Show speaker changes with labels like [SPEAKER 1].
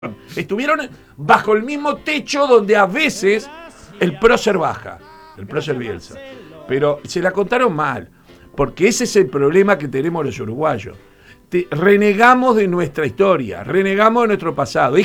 [SPEAKER 1] Estuvieron bajo el mismo techo donde a veces el prócer baja, el prócer Bielsa. Pero se la contaron mal, porque ese es el problema que tenemos los uruguayos. Renegamos de nuestra historia, renegamos de nuestro pasado.